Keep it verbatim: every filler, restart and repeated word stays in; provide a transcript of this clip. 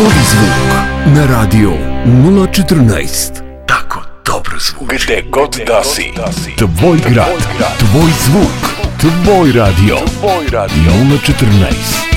Novi zvuk na radio nula četrnaest. Tako dobro zvuk. Gde god da si. Tvoj grad, tvoj zvuk, tvoj radio. Tvoj radio nula četrnaest.